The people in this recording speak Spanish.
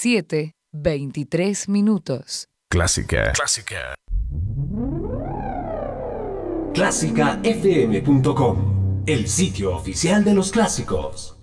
7:23. Clásica. ClásicaFM.com, el sitio oficial de los clásicos.